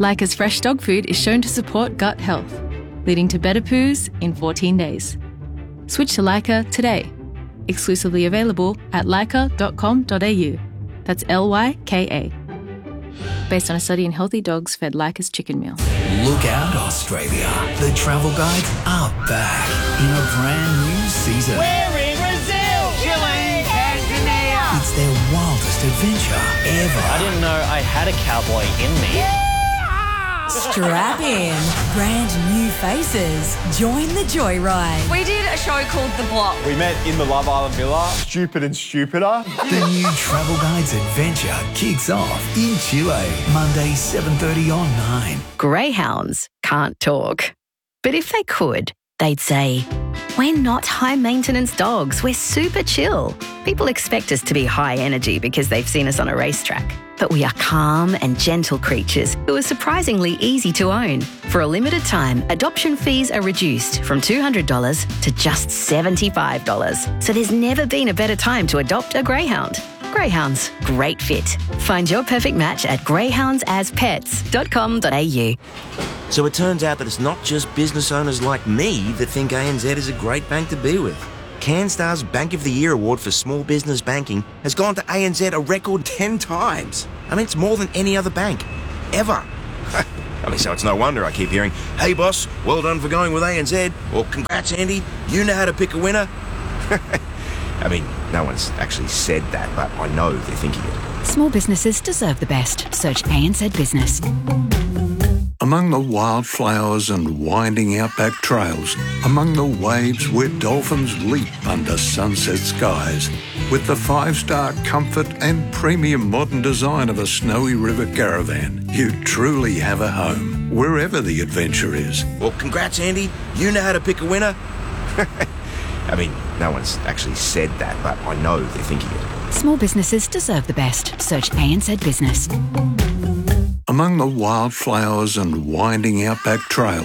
Leica's fresh dog food is shown to support gut health, leading to better poos in 14 days. Switch to Leica today. Exclusively available at leica.com.au. That's Lyka. Based on a study in healthy dogs fed Leica's chicken meal. Look out, Australia. The travel guides are back in a brand new season. We're in Brazil, Chile, Tanzania. It's their wildest adventure ever. I didn't know I had a cowboy in me. Yeah! Strap in. Brand new faces. Join the joyride. We did a show called The Block. We met in the Love Island Villa. Stupid and stupider. The new Travel Guides adventure kicks off in Chile, Monday 7:30 on 9. Greyhounds can't talk. But if they could, they'd say, "We're not high-maintenance dogs. We're super chill. People expect us to be high energy because they've seen us on a racetrack. But we are calm and gentle creatures who are surprisingly easy to own. For a limited time, adoption fees are reduced from $200 to just $75. So there's never been a better time to adopt a greyhound. Greyhounds, great fit. Find your perfect match at greyhoundsaspets.com.au. So it turns out that it's not just business owners like me that think ANZ is a great bank to be with. CanStar's Bank of the Year award for small business banking has gone to ANZ a record 10 times. I mean, it's more than any other bank, ever. I mean, so it's no wonder I keep hearing, "Hey boss, well done for going with ANZ," or "Congrats Andy, you know how to pick a winner." I mean, no one's actually said that, but I know they're thinking it. Small businesses deserve the best. Search ANZ Business. Among the wildflowers and winding outback trails, among the waves where dolphins leap under sunset skies, with the 5-star comfort and premium modern design of a Snowy River caravan, you truly have a home, wherever the adventure is. Well, congrats Andy, you know how to pick a winner. I mean, no one's actually said that, but I know they're thinking it. Small businesses deserve the best. Search ANZ Business. Among the wildflowers and winding outback trails,